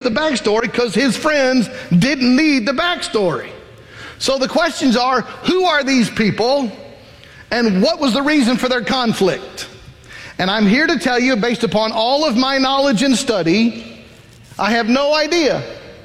the backstory because his friends didn't need the backstory. So the questions are, who are these people and what was the reason for their conflict? And I'm here to tell you, based upon all of my knowledge and study, I have no idea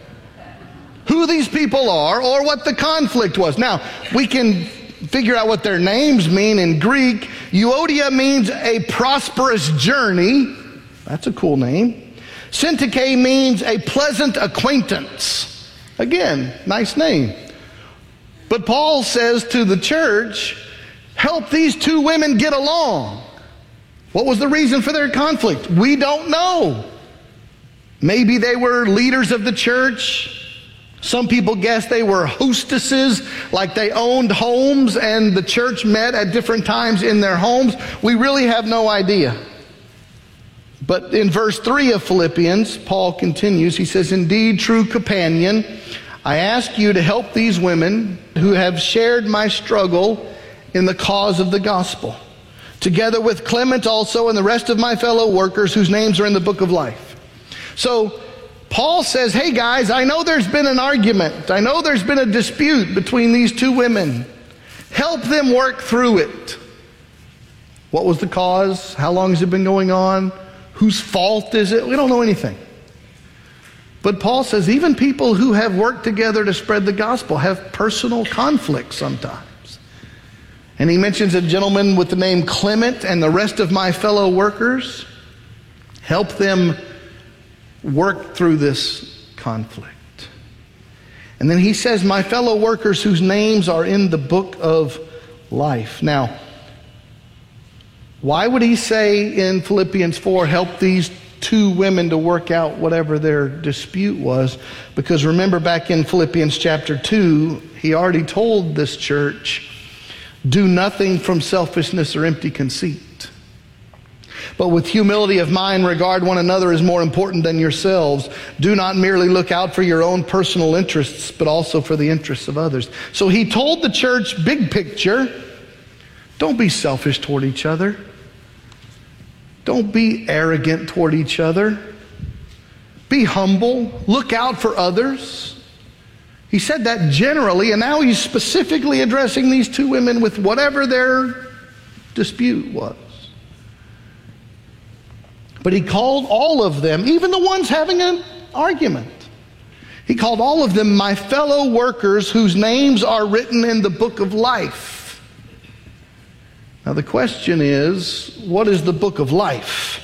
who these people are or what the conflict was. Now, we can figure out what their names mean in Greek. Euodia means a prosperous journey. That's a cool name. Syntyche means a pleasant acquaintance. Again, nice name. But Paul says to the church, help these two women get along. What was the reason for their conflict? We don't know. Maybe they were leaders of the church. Some people guess they were hostesses, like they owned homes and the church met at different times in their homes. We really have no idea. But in verse 3 of Philippians, Paul continues. He says, indeed, true companion, I ask you to help these women who have shared my struggle in the cause of the gospel, together with Clement also and the rest of my fellow workers whose names are in the book of life. So Paul says, hey guys, I know there's been an argument. I know there's been a dispute between these two women. Help them work through it. What was the cause? How long has it been going on? Whose fault is it? We don't know anything. But Paul says even people who have worked together to spread the gospel have personal conflicts sometimes. And he mentions a gentleman with the name Clement and the rest of my fellow workers. Help them work through this conflict. And then he says, my fellow workers whose names are in the book of life. Now, why would he say in Philippians 4, help these two women to work out whatever their dispute was? Because remember back in Philippians chapter 2, he already told this church, do nothing from selfishness or empty conceit, but with humility of mind regard one another as more important than yourselves. Do not merely look out for your own personal interests, but also for the interests of others. So he told the church, big picture, don't be selfish toward each other. Don't be arrogant toward each other. Be humble. Look out for others. He said that generally, and now he's specifically addressing these two women with whatever their dispute was. But he called all of them, even the ones having an argument, he called all of them my fellow workers whose names are written in the book of life. Now the question is, what is the book of life?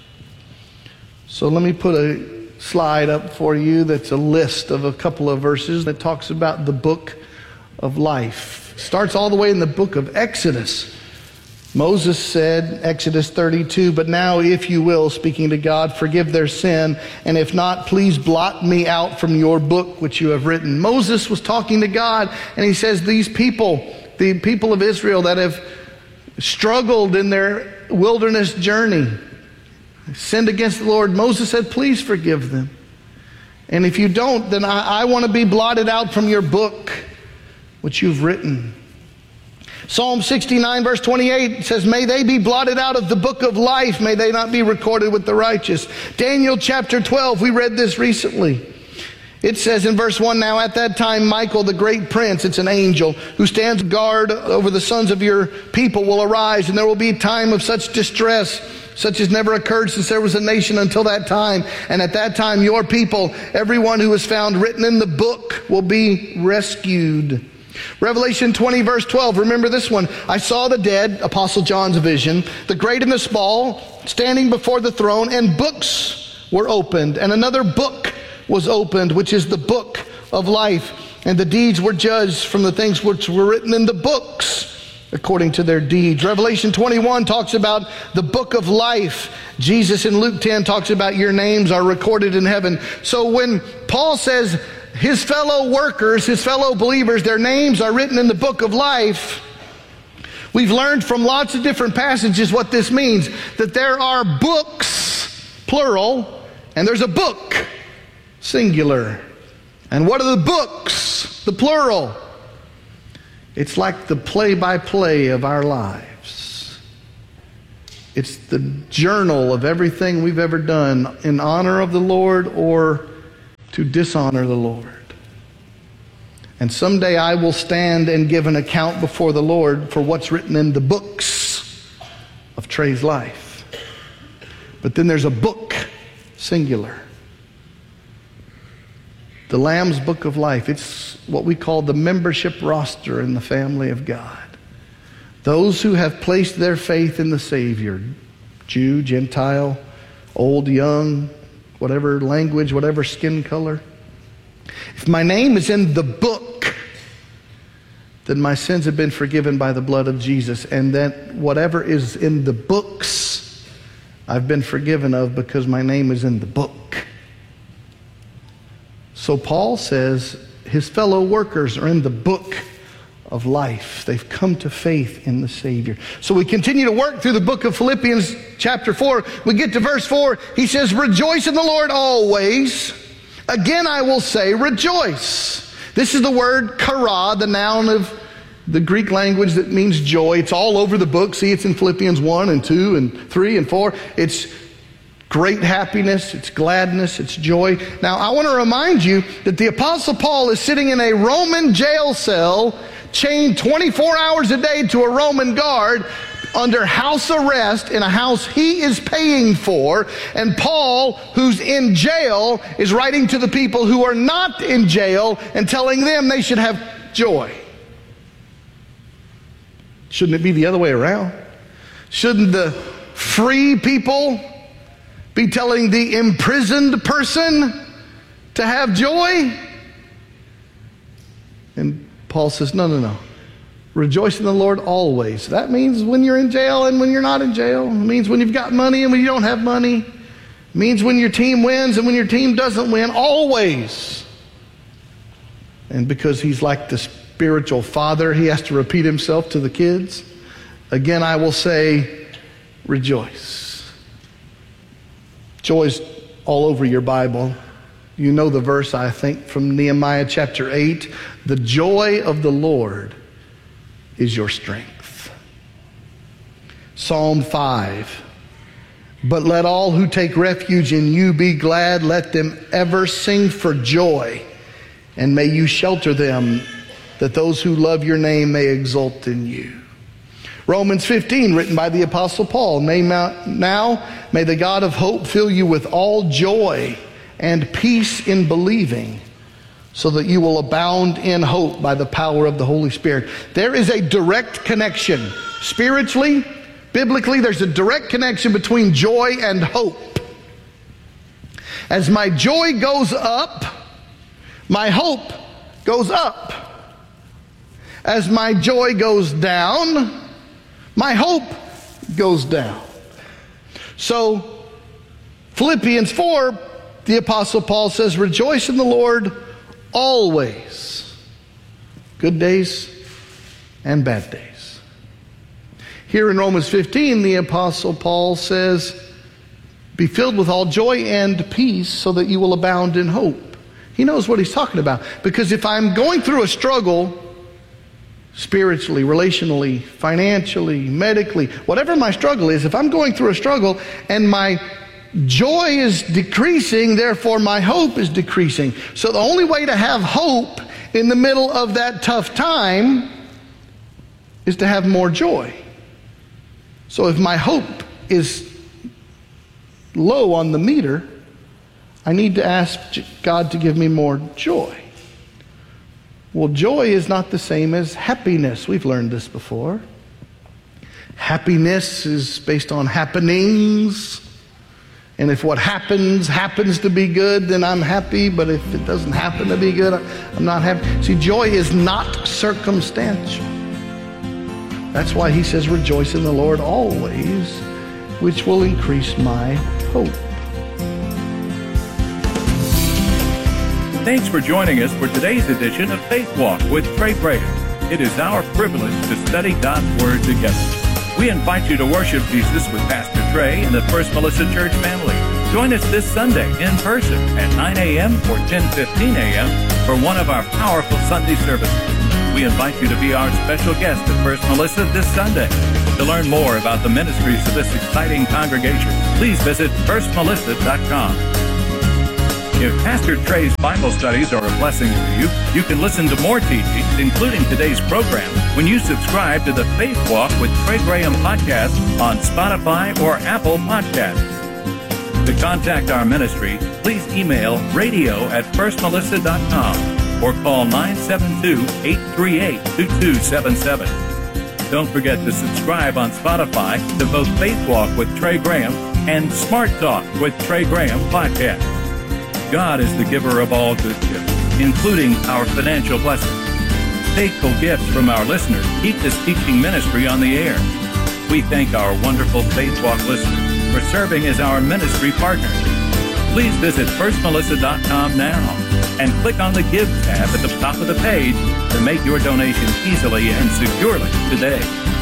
So let me put a slide up for you that's a list of a couple of verses that talks about the book of life. Starts all the way in the book of Exodus. Moses said, Exodus 32, but now if you will, speaking to God, forgive their sin, and if not, please blot me out from your book which you have written. Moses was talking to God, and he says, these people, the people of Israel that have struggled in their wilderness journey, sinned against the Lord, Moses said, please forgive them. And if you don't, then I want to be blotted out from your book which you've written. Psalm 69 verse 28 says, may they be blotted out of the book of life. May they not be recorded with the righteous. Daniel chapter 12, we read this recently. It says in verse 1, now at that time Michael the great prince, it's an angel, who stands guard over the sons of your people will arise, and there will be a time of such distress, such as never occurred since there was a nation until that time. And at that time your people, everyone who is found written in the book, will be rescued. Revelation 20 verse 12, remember this one. I saw the dead, Apostle John's vision, the great and the small, standing before the throne, and books were opened. And another book was opened, which is the book of life. And the deeds were judged from the things which were written in the books according to their deeds. Revelation 21 talks about the book of life. Jesus in Luke 10 talks about your names are recorded in heaven. So when Paul says his fellow workers, his fellow believers, their names are written in the book of life, we've learned from lots of different passages what this means. That there are books, plural, and there's a book, singular. And what are the books, the plural? It's like the play-by-play of our lives. It's the journal of everything we've ever done in honor of the Lord or to dishonor the Lord. And someday I will stand and give an account before the Lord for what's written in the books of Trey's life. But then there's a book, singular. The Lamb's Book of Life. It's what we call the membership roster in the family of God. Those who have placed their faith in the Savior, Jew, Gentile, old, young, whatever language, whatever skin color. If my name is in the book, then my sins have been forgiven by the blood of Jesus. And that whatever is in the books, I've been forgiven of because my name is in the book. So Paul says his fellow workers are in the book of life. They've come to faith in the Savior. So we continue to work through the book of Philippians chapter 4. We get to verse 4. He says, rejoice in the Lord always. Again, I will say, rejoice. This is the word chara, the noun of the Greek language that means joy. It's all over the book. See, it's in Philippians 1 and 2 and 3 and 4. It's great happiness, it's gladness, it's joy. Now, I want to remind you that the Apostle Paul is sitting in a Roman jail cell, chained 24 hours a day to a Roman guard, under house arrest in a house he is paying for. And Paul, who's in jail, is writing to the people who are not in jail and telling them they should have joy. Shouldn't it be the other way around? Shouldn't the free people be telling the imprisoned person to have joy? And Paul says, no. Rejoice in the Lord always. That means when you're in jail and when you're not in jail. It means when you've got money and when you don't have money. It means when your team wins and when your team doesn't win. Always. And because he's like the spiritual father, he has to repeat himself to the kids. Again, I will say, rejoice. Joy's all over your Bible. You know the verse, I think, from Nehemiah chapter 8. The joy of the Lord is your strength. Psalm 5. But let all who take refuge in you be glad. Let them ever sing for joy. And may you shelter them, that those who love your name may exult in you. Romans 15, written by the Apostle Paul. Now may the God of hope fill you with all joy and peace in believing, so that you will abound in hope by the power of the Holy Spirit. There is a direct connection. Spiritually, biblically, there's a direct connection between joy and hope. As my joy goes up, my hope goes up. As my joy goes down, my hope goes down. So, Philippians 4, the Apostle Paul says, rejoice in the Lord always. Good days and bad days. Here in Romans 15, the Apostle Paul says, be filled with all joy and peace so that you will abound in hope. He knows what he's talking about. Because if I'm going through a struggle, spiritually, relationally, financially, medically, whatever my struggle is, if I'm going through a struggle and my joy is decreasing, therefore my hope is decreasing. So the only way to have hope in the middle of that tough time is to have more joy. So if my hope is low on the meter, I need to ask God to give me more joy. Well, joy is not the same as happiness. We've learned this before. Happiness is based on happenings. And if what happens to be good, then I'm happy. But if it doesn't happen to be good, I'm not happy. See, joy is not circumstantial. That's why he says, rejoice in the Lord always, which will increase my hope. Thanks for joining us for today's edition of Faith Walk with Trey Braden. It is our privilege to study God's Word together. We invite you to worship Jesus with Pastor Trey and the First Melissa Church family. Join us this Sunday in person at 9 a.m. or 10:15 a.m. for one of our powerful Sunday services. We invite you to be our special guest at First Melissa this Sunday. To learn more about the ministries of this exciting congregation, please visit firstmelissa.com. If Pastor Trey's Bible studies are a blessing to you, you can listen to more teachings, including today's program, when you subscribe to the Faith Walk with Trey Graham podcast on Spotify or Apple Podcasts. To contact our ministry, please email radio@firstmelissa.com or call 972-838-2277. Don't forget to subscribe on Spotify to both Faith Walk with Trey Graham and Smart Talk with Trey Graham podcast. God is the giver of all good gifts, including our financial blessings. Faithful gifts from our listeners keep this teaching ministry on the air. We thank our wonderful Faith Walk listeners for serving as our ministry partners. Please visit firstmelissa.com now and click on the Give tab at the top of the page to make your donation easily and securely today.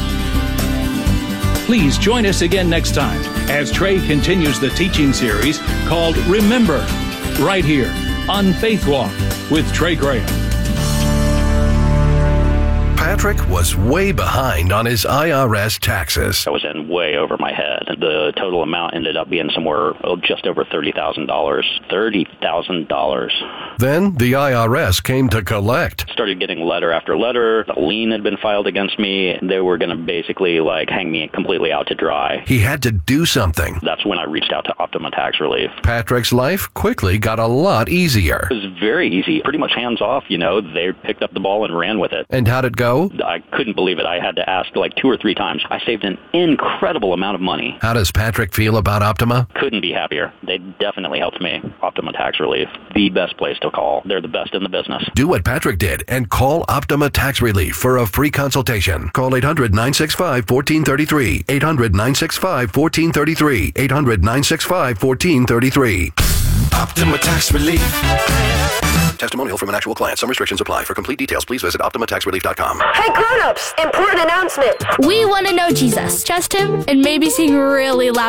Please join us again next time as Trey continues the teaching series called Remember, right here on Faith Walk with Trey Graham. Patrick was way behind on his IRS taxes. I was in way over my head. The total amount ended up being somewhere just over $30,000. $30,000. Then the IRS came to collect. Started getting letter after letter. A lien had been filed against me. They were going to basically hang me completely out to dry. He had to do something. That's when I reached out to Optima Tax Relief. Patrick's life quickly got a lot easier. It was very easy. Pretty much hands off, They picked up the ball and ran with it. And how'd it go? I couldn't believe it. I had to ask 2 or 3 times. I saved an incredible amount of money. How does Patrick feel about Optima? Couldn't be happier. They definitely helped me. Optima Tax Relief, the best place to call. They're the best in the business. Do what Patrick did and call Optima Tax Relief for a free consultation. Call 800-965-1433. 800-965-1433. 800-965-1433. Optima Tax Relief. Testimonial from an actual client. Some restrictions apply. For complete details, please visit OptimaTaxRelief.com. Hey grown-ups, important announcement. We want to know Jesus, trust him, and maybe sing really loud